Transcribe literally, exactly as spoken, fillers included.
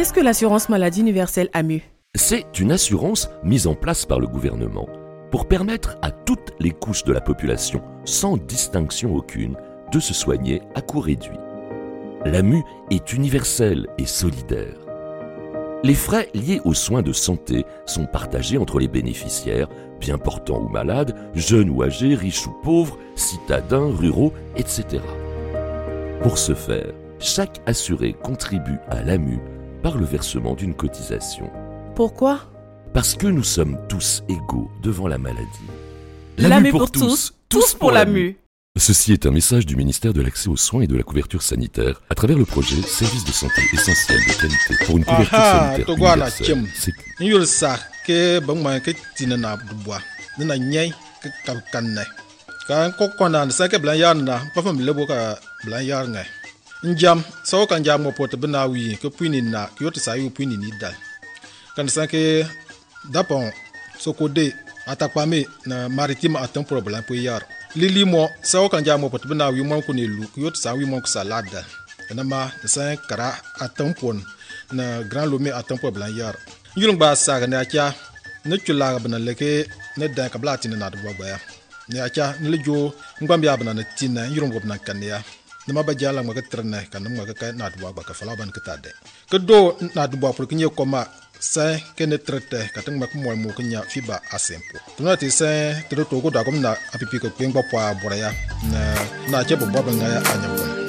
Qu'est-ce que l'assurance maladie universelle A M U? C'est une assurance mise en place par le gouvernement pour permettre à toutes les couches de la population, sans distinction aucune, de se soigner à coût réduit. L'A M U est universelle et solidaire. Les frais liés aux soins de santé sont partagés entre les bénéficiaires, bien portants ou malades, jeunes ou âgés, riches ou pauvres, citadins, ruraux, et cetera. Pour ce faire, chaque assuré contribue à l'A M U par le versement d'une cotisation. Pourquoi? Parce que nous sommes tous égaux devant la maladie. L'A M U pour tous, tous pour l'A M U. Ceci est un message du ministère de l'Accès aux soins et de la couverture sanitaire à travers le projet Service de santé essentiel de qualité pour une couverture sanitaire universelle. C'est Yul sa ke bangma ke tinana dubois. Nana nyai ke kanne. Kan ko kona sa ke blan yarna pa fam lebo ka blan yarnga. Njam so kan jam mo pot bna wi ke puini na ke yot sa yu puini ni dal. Kan sa ke dapon sokode atakpame na maritime atam problème pour yar. Lili mo sa kan jam mo pot bna wi mo ko ne lu ke yot sa wi mo ko salade. Na ma sa kara atam pon na grand lomé atam problème yar. Yulung ba saga ne acha ne chula bana leke ne dan kabla tin na do gba ne acha ne lejo ngbam ya bana ne tin yulung go bana kan ya ne ma ba jala ma ka trene kan ma ka na do gba ka fala ban ka tade ke do na do pour que nye koma sa ke ne trete ka tan ma ko mo mo nya fiba asempo to na ti sa to to go da kom na apipi ko ngba po abora ya na na che bo bo ban ya anya bo